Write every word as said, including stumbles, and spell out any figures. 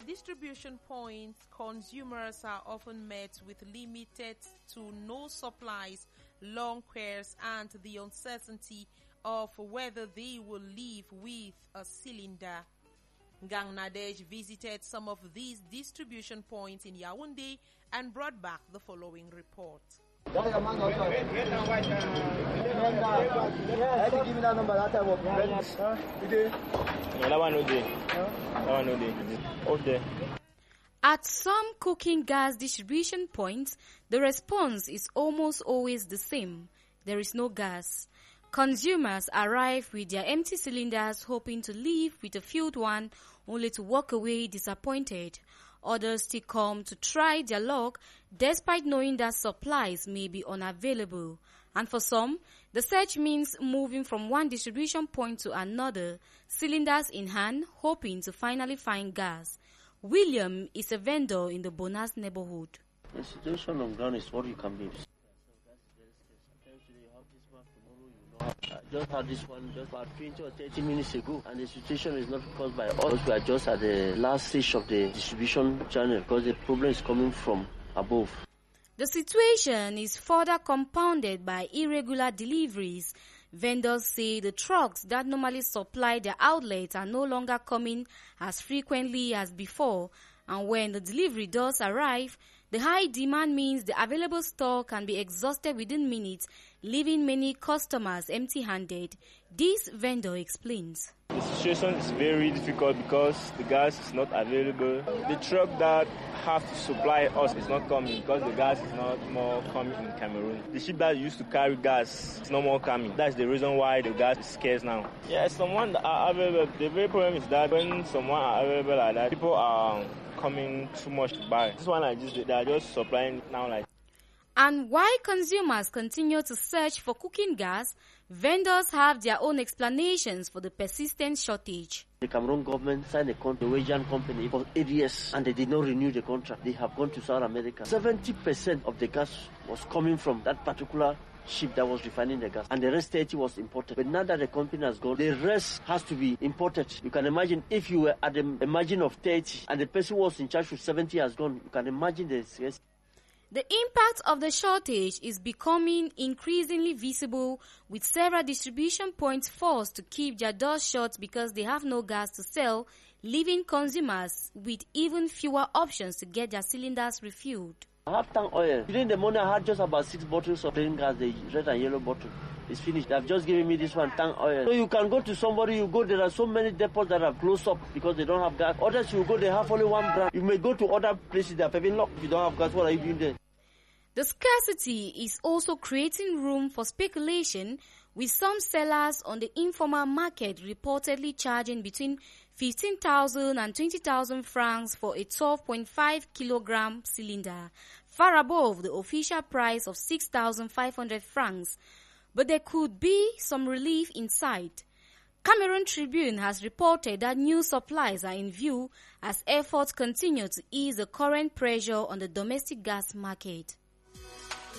distribution points, consumers are often met with limited to no supplies, long queues, and the uncertainty of whether they will leave with a cylinder. Gang Nadej visited some of these distribution points in Yaoundé and brought back the following report. At some cooking gas distribution points, the response is almost always the same. There is no gas. Consumers arrive with their empty cylinders hoping to leave with a filled one, only to walk away disappointed. Others still come to try their luck despite knowing that supplies may be unavailable. And for some, the search means moving from one distribution point to another, cylinders in hand, hoping to finally find gas. William is a vendor in the Bonas neighborhood. The situation on ground is what you can be. I just had this one just about twenty or thirty minutes ago, and the situation is not caused by us. We are just at the last stage of the distribution channel because the problem is coming from above. The situation is further compounded by irregular deliveries. Vendors say the trucks that normally supply their outlets are no longer coming as frequently as before, and when the delivery does arrive, the high demand means the available stock can be exhausted within minutes, leaving many customers empty-handed. This vendor explains. The situation is very difficult because the gas is not available. The truck that have to supply us is not coming because the gas is not more coming in Cameroon. The ship that used to carry gas is no more coming. That's the reason why the gas is scarce now. Yeah, someone that are available. The very problem is that when someone are available like that, people are coming too much to buy. This one like this, they are just supplying now like. And while consumers continue to search for cooking gas, vendors have their own explanations for the persistent shortage. The Cameroon government signed a contract with a Norwegian company for eight years and they did not renew the contract. They have gone to South America. seventy percent of the gas was coming from that particular ship that was refining the gas, and the rest thirty was imported. But now that the company has gone, the rest has to be imported. You can imagine if you were at a margin of thirty and the person who was in charge for seventy has gone, you can imagine the rest. The impact of the shortage is becoming increasingly visible, with several distribution points forced to keep their doors shut because they have no gas to sell, leaving consumers with even fewer options to get their cylinders refilled. I have tank oil. During the morning, I had just about six bottles of plain gas, the red and yellow bottle. It's finished. They have just given me this one, tank oil. So you can go to somebody, you go, there are so many depots that have closed up because they don't have gas. Others you go, they have only one brand. You may go to other places, they are paving locked. If you don't have gas, what are you doing there? The scarcity is also creating room for speculation, with some sellers on the informal market reportedly charging between fifteen thousand and twenty thousand francs for a twelve point five kilogram cylinder, far above the official price of six thousand five hundred francs. But there could be some relief in sight. Cameroon Tribune has reported that new supplies are in view as efforts continue to ease the current pressure on the domestic gas market.